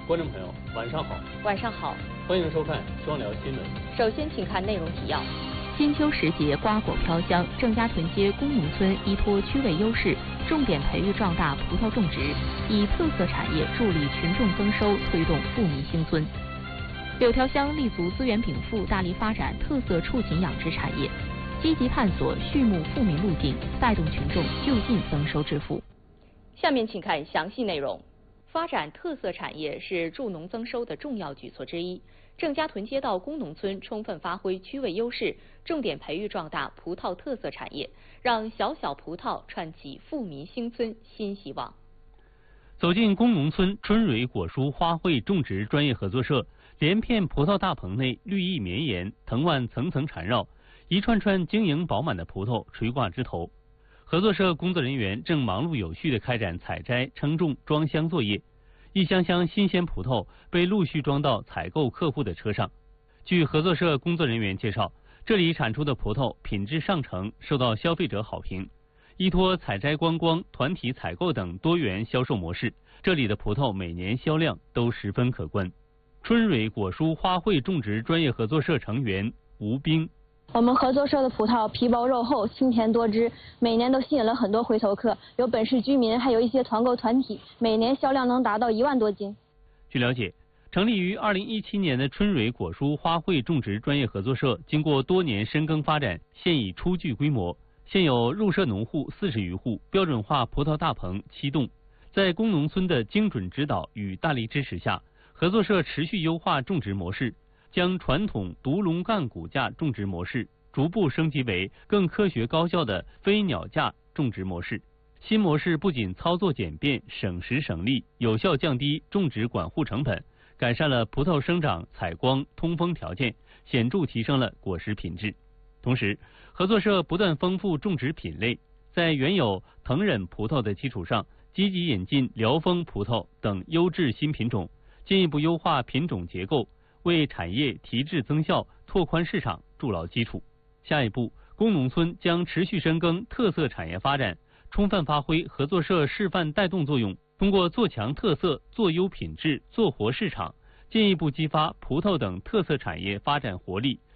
观众朋友，晚上好。 晚上好， 欢迎收看双聊新闻。 首先，请看内容提要。 金秋时节，瓜果飘香，郑家屯街工农村依托区位优势，重点培育壮大葡萄种植，以特色产业助力群众增收，推动富民兴村。柳条乡立足资源禀赋，大力发展特色畜禽养殖产业，积极探索畜牧富民路径，带动群众就近增收致富。 下面请看详细内容。发展特色产业是助农增收的重要举措之一。郑家屯街道工农村充分发挥区位优势，重点培育壮大葡萄特色产业，让小小葡萄串起富民兴村新希望。 走进工农村春蕊果蔬花卉种植专业合作社，连片葡萄大棚内绿意绵延，藤蔓层层缠绕，一串串晶莹饱满的葡萄垂挂枝头。合作社工作人员正忙碌有序地开展采摘、称重、装箱作业，一箱箱新鲜葡萄被陆续装到采购客户的车上。据合作社工作人员介绍，这里产出的葡萄品质上乘，受到消费者好评。依托采摘观光、团体采购等多元销售模式，这里的葡萄每年销量都十分可观。春蕊果蔬花卉种植专业合作社成员吴冰。 我们合作社的葡萄皮薄肉厚，清甜多汁，每年都吸引了很多回头客，有本市居民，还有一些团购团体，每年销量能达到1万多斤。 据了解，成立于2017年的春蕊果蔬花卉种植专业合作社，经过多年深耕发展，现已初具规模。现有入社农户40余户，标准化葡萄大棚7栋。在工农村的精准指导与大力支持下，合作社持续优化种植模式，将传统独笼干骨架种植模式逐步升级为更科学高效的飞鸟架种植模式。新模式不仅操作简便、省时省力，有效降低种植管护成本，改善了葡萄生长、采光、通风条件，显著提升了果实品质。同时，合作社不断丰富种植品类，在原有藤忍葡萄的基础上，积极引进辽丰葡萄等优质新品种，进一步优化品种结构，为产业提质增效、拓宽市场筑牢基础。下一步，工农村将持续深耕特色产业发展，充分发挥合作社示范带动作用，通过做强特色、做优品质、做活市场，进一步激发葡萄等特色产业发展活力，